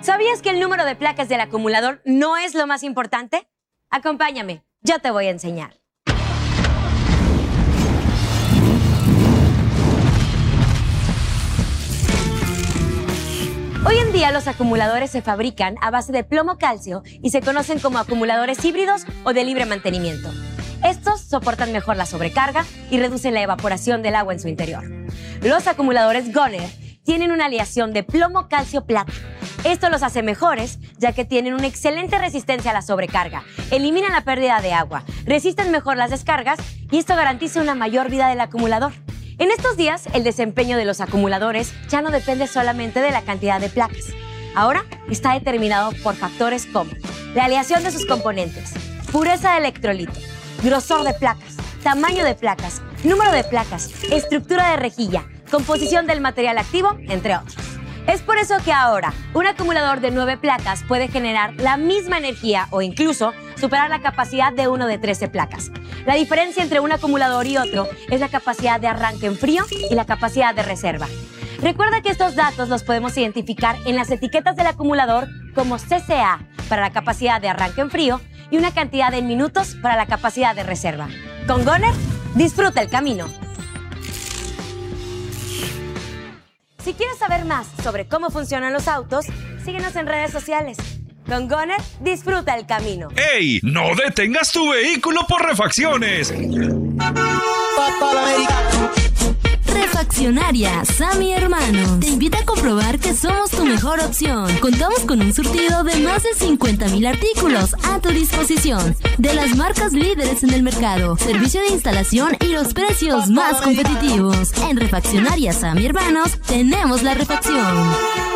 ¿Sabías que el número de placas del acumulador no es lo más importante? Acompáñame, yo te voy a enseñar. Hoy en día los acumuladores se fabrican a base de plomo-calcio y se conocen como acumuladores híbridos o de libre mantenimiento. Estos soportan mejor la sobrecarga y reducen la evaporación del agua en su interior. Los acumuladores Goner tienen una aleación de plomo-calcio-plata. Esto los hace mejores, ya que tienen una excelente resistencia a la sobrecarga, eliminan la pérdida de agua, resisten mejor las descargas y esto garantiza una mayor vida del acumulador. En estos días, el desempeño de los acumuladores ya no depende solamente de la cantidad de placas. Ahora está determinado por factores como la aleación de sus componentes, pureza de electrolito, grosor de placas, tamaño de placas, número de placas, estructura de rejilla, composición del material activo, entre otros. Es por eso que ahora un acumulador de 9 placas puede generar la misma energía o incluso superar la capacidad de uno de 13 placas. La diferencia entre un acumulador y otro es la capacidad de arranque en frío y la capacidad de reserva. Recuerda que estos datos los podemos identificar en las etiquetas del acumulador como CCA para la capacidad de arranque en frío y una cantidad en minutos para la capacidad de reserva. Con Goner, disfruta el camino. Si quieres saber más sobre cómo funcionan los autos, síguenos en redes sociales. Con Goner, disfruta el camino. ¡Ey! ¡No detengas tu vehículo por refacciones! Refaccionaria Sammy Hermanos te invita a comprobar que somos tu mejor opción. Contamos con un surtido de más de 50,000 artículos a tu disposición, de las marcas líderes en el mercado, servicio de instalación y los precios más competitivos. En Refaccionaria Sammy Hermanos tenemos la refacción.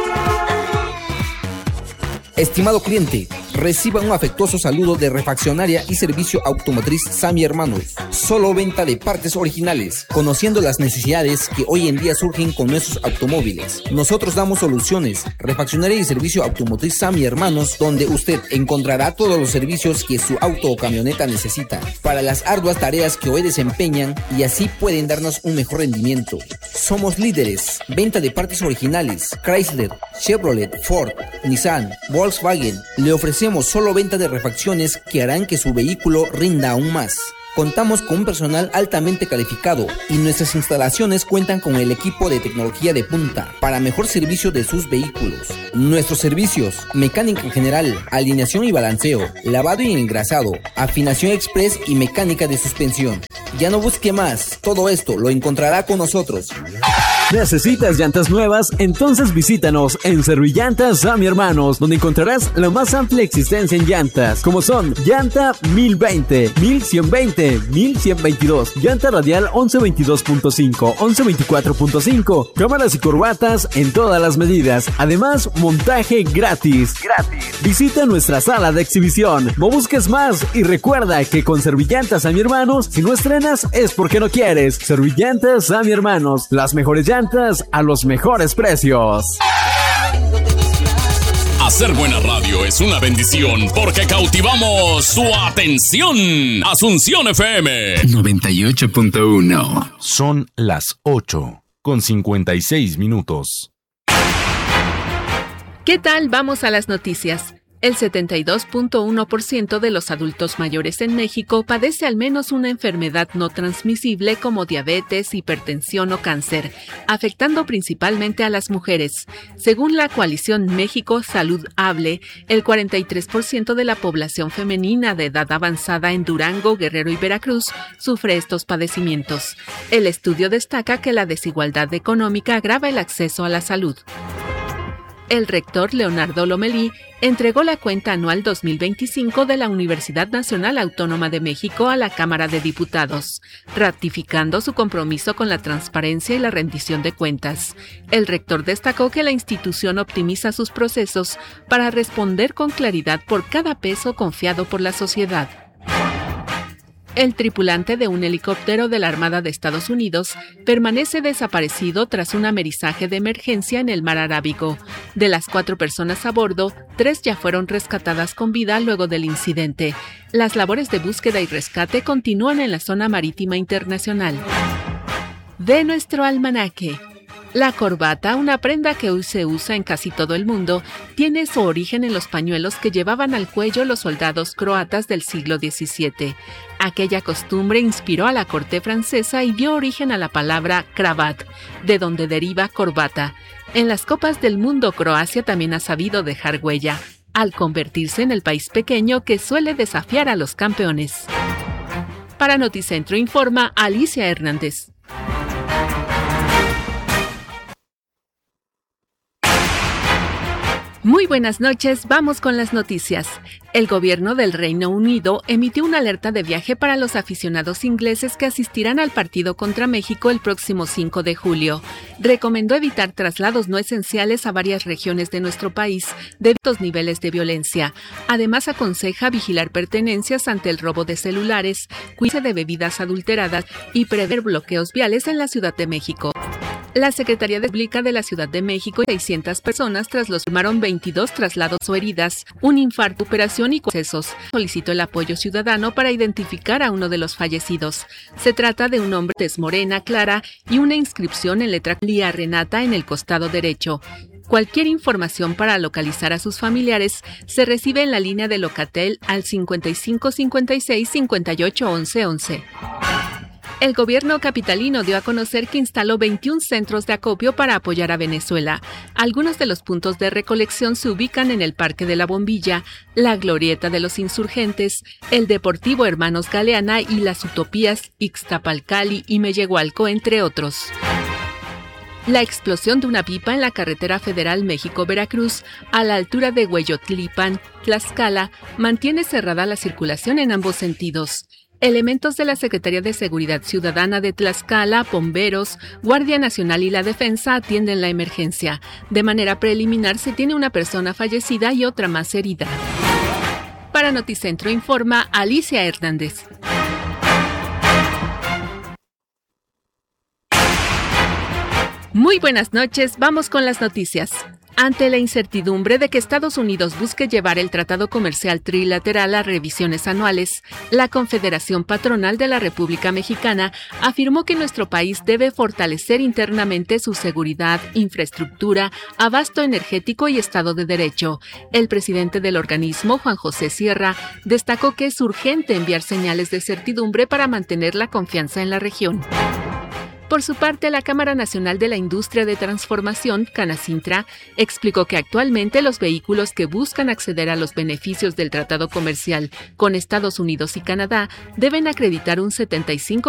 Estimado cliente, reciba un afectuoso saludo de Refaccionaria y Servicio Automotriz Sammy Hermanos. Solo venta de partes originales, conociendo las necesidades que hoy en día surgen con nuestros automóviles. Nosotros damos soluciones. Refaccionaria y Servicio Automotriz Sammy Hermanos, donde usted encontrará todos los servicios que su auto o camioneta necesita para las arduas tareas que hoy desempeñan y así pueden darnos un mejor rendimiento. Somos líderes. Venta de partes originales. Chrysler, Chevrolet, Ford, Nissan, Volkswagen. Le ofrecemos solo venta de refacciones que harán que su vehículo rinda aún más. Contamos con un personal altamente calificado y nuestras instalaciones cuentan con el equipo de tecnología de punta para mejor servicio de sus vehículos. Nuestros servicios: mecánica en general, alineación y balanceo, lavado y engrasado, afinación express y mecánica de suspensión. Ya no busque más, todo esto lo encontrará con nosotros. ¿Necesitas llantas nuevas? Entonces visítanos en Servillantas Sammy Hermanos, donde encontrarás la más amplia existencia en llantas, como son llanta 1020, 1120, 1122, llanta radial 1122.5, 1124.5, cámaras y corbatas en todas las medidas. Además, montaje gratis. Visita nuestra sala de exhibición. No busques más y recuerda que con Servillantas Sammy Hermanos, si no estrenas es porque no quieres. Servillantas Sammy Hermanos, las mejores llantas a los mejores precios. Hacer buena radio es una bendición porque cautivamos su atención. Asunción FM 98.1. Son las 8:56. ¿Qué tal? Vamos a las noticias. El 72.1% de los adultos mayores en México padece al menos una enfermedad no transmisible como diabetes, hipertensión o cáncer, afectando principalmente a las mujeres. Según la coalición México Salud Hable, el 43% de la población femenina de edad avanzada en Durango, Guerrero y Veracruz sufre estos padecimientos. El estudio destaca que la desigualdad económica agrava el acceso a la salud. El rector Leonardo Lomelí entregó la cuenta anual 2025 de la Universidad Nacional Autónoma de México a la Cámara de Diputados, ratificando su compromiso con la transparencia y la rendición de cuentas. El rector destacó que la institución optimiza sus procesos para responder con claridad por cada peso confiado por la sociedad. El tripulante de un helicóptero de la Armada de Estados Unidos permanece desaparecido tras un amerizaje de emergencia en el mar Arábigo. De las 4 personas a bordo, 3 ya fueron rescatadas con vida luego del incidente. Las labores de búsqueda y rescate continúan en la zona marítima internacional. De nuestro almanaque. La corbata, una prenda que hoy se usa en casi todo el mundo, tiene su origen en los pañuelos que llevaban al cuello los soldados croatas del siglo XVII. Aquella costumbre inspiró a la corte francesa y dio origen a la palabra cravat, de donde deriva corbata. En las Copas del Mundo, Croacia también ha sabido dejar huella, al convertirse en el país pequeño que suele desafiar a los campeones. Para Noticentro informa Alicia Hernández. Muy buenas noches, vamos con las noticias. El gobierno del Reino Unido emitió una alerta de viaje para los aficionados ingleses que asistirán al partido contra México el próximo 5 de julio. Recomendó evitar traslados no esenciales a varias regiones de nuestro país debido a altos niveles de violencia. Además, aconseja vigilar pertenencias ante el robo de celulares, cuidarse de bebidas adulteradas y prever bloqueos viales en la Ciudad de México. La Secretaría de Pública de la Ciudad de México y 600 personas sumaron 22 traslados o heridas, un infarto, operación y procesos. Solicitó el apoyo ciudadano para identificar a uno de los fallecidos. Se trata de un hombre de tez morena clara y una inscripción en letra Lía Renata en el costado derecho. Cualquier información para localizar a sus familiares se recibe en la línea de Locatel al 55 56 58 11 11. El gobierno capitalino dio a conocer que instaló 21 centros de acopio para apoyar a Venezuela. Algunos de los puntos de recolección se ubican en el Parque de la Bombilla, la Glorieta de los Insurgentes, el Deportivo Hermanos Galeana y las Utopías Ixtapalcali y Mellehualco, entre otros. La explosión de una pipa en la carretera federal México-Veracruz, a la altura de Hueyotlipan, Tlaxcala, mantiene cerrada la circulación en ambos sentidos. Elementos de la Secretaría de Seguridad Ciudadana de Tlaxcala, bomberos, Guardia Nacional y la Defensa atienden la emergencia. De manera preliminar se tiene una persona fallecida y otra más herida. Para Noticentro informa Alicia Hernández. Muy buenas noches, vamos con las noticias. Ante la incertidumbre de que Estados Unidos busque llevar el Tratado Comercial Trilateral a revisiones anuales, la Confederación Patronal de la República Mexicana afirmó que nuestro país debe fortalecer internamente su seguridad, infraestructura, abasto energético y Estado de Derecho. El presidente del organismo, Juan José Sierra, destacó que es urgente enviar señales de certidumbre para mantener la confianza en la región. Por su parte, la Cámara Nacional de la Industria de Transformación, Canacintra, explicó que actualmente los vehículos que buscan acceder a los beneficios del Tratado Comercial con Estados Unidos y Canadá deben acreditar un 75%